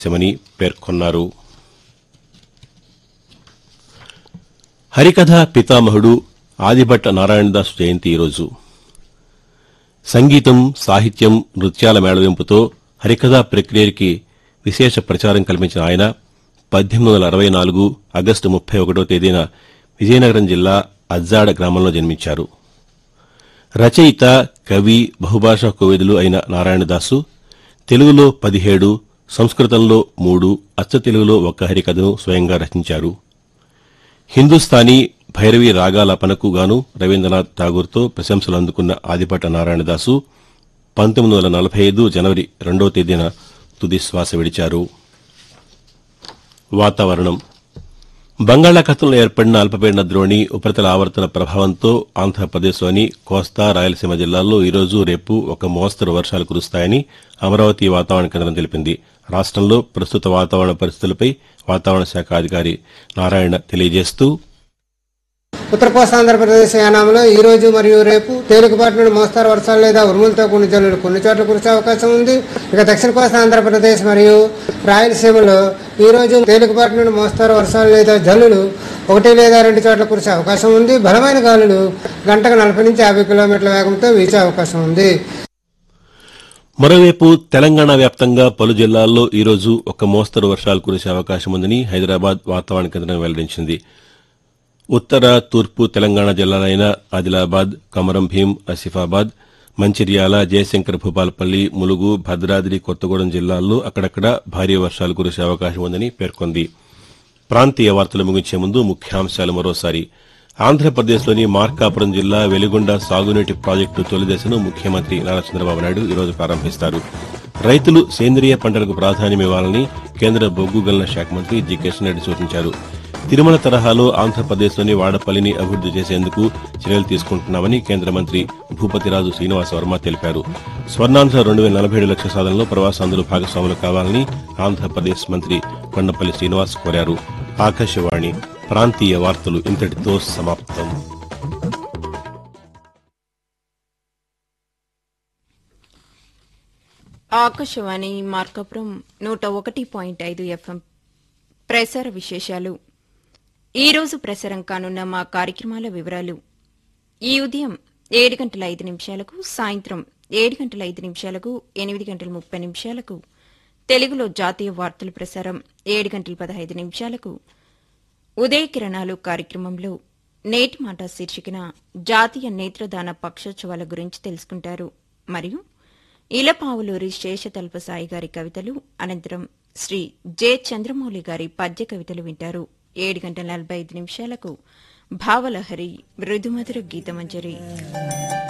చేశామని పేర్కొన్నారు. హరికథ పితామహుడు ఆదిభట్ట నారాయణదాసు జయంతి ఈరోజు. సంగీతం, సాహిత్యం, నృత్యాల మేళవింపుతో హరికథా ప్రక్రియకి విశేష ప్రచారం కల్పించిన ఆయన 1864 ఆగస్టు 31వ తేదీన విజయనగరం జిల్లా అజ్జాడ గ్రామంలో జన్మించారు. రచయిత, కవి, బహుభాషా కోవిదులు అయిన నారాయణదాసు తెలుగులో 17, సంస్కృతంలో 3, అచ్చ తెలుగులో 1 హరికథను స్వయంగా రచించారు. హిందుస్థానీ, భైరవి రాగాలాపనకు గాను రవీంద్రనాథ్ ఠాగూర్తో ప్రశంసలు అందుకున్న ఆదిభట్ట నారాయణదాసు 1945 జనవరి 2వ తేదీన తుది శ్వాస విడిచారు. వాతావరణం. బంగాళాఖాతంలో ఏర్పడిన అల్పపీడన ద్రోణి ఉపరితల ఆవర్తన ప్రభావంతో ఆంధ్రప్రదేశ్లోని కోస్తా, రాయలసీమ జిల్లాల్లో ఈరోజు, రేపు ఒక మోస్తరు వర్షాలు కురుస్తాయని అమరావతి వాతావరణ కేంద్రం తెలిపింది. రాష్టంలో ప్రస్తుత వాతావరణ పరిస్థితులపై వాతావరణ శాఖ అధికారి నారాయణ తెలియజేస్తూ, ఉత్తర కోస్తాంధ్రప్రదేశ్ యానాంలో ఈ రోజు మరియు రేపు తేలికపాటి నుండి మోస్తారు వర్షాలు లేదా ఉరుములతో కూడిన జల్లులు కొన్ని చోట్ల కురిసే అవకాశం ఉంది. ఇక దక్షిణ కోస్తా ఆంధ్రప్రదేశ్ మరియు రాయలసీమలో ఈ రోజు తేలికపాటి నుండి మోస్తారు వర్షాలు లేదా జల్లులు 1 లేదా 2 చోట్ల కురిసే అవకాశం ఉంది. బలమైన గాలులు గంటకు 40 నుంచి 50 కిలోమీటర్ల వేగంతో వీచే అవకాశం ఉంది. మరోవైపు తెలంగాణ వ్యాప్తంగా పలు జిల్లాల్లో ఈరోజు ఒక మోస్తరు వర్షాలు కురిసే అవకాశం ఉందని హైదరాబాద్ వాతావరణ కేంద్రం వెల్లడించింది. ఉత్తర, తూర్పు తెలంగాణ జిల్లాలైన ఆదిలాబాద్, కొమరం భీం, ఆసిఫాబాద్, మంచిర్యాల, జయశంకర్ భూపాలపల్లి, ములుగు, భద్రాద్రి కొత్తగూడెం జిల్లాల్లో అక్కడక్కడ భారీ వర్షాలు కురిసే అవకాశం ఉందని పేర్కొంది. ప్రాంతీయ వార్తలు ముగించే ముందు ముఖ్యాంశాలు మరోసారి. ఆంధ్రప్రదేశ్లోని మార్కాపురం జిల్లా వెలిగొండ సాగునీటి ప్రాజెక్టు తొలి దశను ముఖ్యమంత్రి నారా చంద్రబాబు నాయుడు ఈరోజు ప్రారంభిస్తారు. రైతులు సేంద్రియ పంటలకు ప్రాధాన్యమివ్వాలని కేంద్ర బొగ్గు గనుల శాఖ మంత్రి జి కిషన్ రెడ్డి సూచించారు. తిరుమల తరహాలో ఆంధ్రప్రదేశ్లోని వాడపల్లిని అభివృద్ది చేసేందుకు చర్యలు తీసుకుంటున్నామని కేంద్ర మంత్రి భూపతిరాజు శ్రీనివాసవర్మ తెలిపారు. స్వర్ణాంధ్ర 2047 లక్ష్య సాధనలో ప్రవాసాంధ్రులు భాగస్వాములు కావాలని ఆంధ్రప్రదేశ్ మంత్రి కొండపల్లి శ్రీనివాస్ కోరారు. ఆకాశవాణి ప్రాంతీయ వార్తలు ఇంతటితో సమాప్తం. ఆకాశవాణి మార్కాపురం 101.5 FM ప్రసార విశేషాలు. ఈరోజు ప్రసారం కానున్న మా కార్యక్రమాల వివరాలు. ఈ ఉదయం 7:05 సాయంత్రం 7:05 8:30 తెలుగులో జాతీయ వార్తలు ప్రసారం 7:15 ఉదయ కిరణాలు కార్యక్రమంలో నేటి మాట శీర్షికన జాతీయ నేత్రదాన పక్షోత్సవాల గురించి తెలుసుకుంటారు. మరియు ఇలపావులూరి శేషతల్ప సాయి గారి కవితలు, అనంతరం శ్రీ జె చంద్రమౌళి గారి పద్య కవితలు వింటారు. 7:45 భావలహరి మృదుమధుర గీతమంజరి.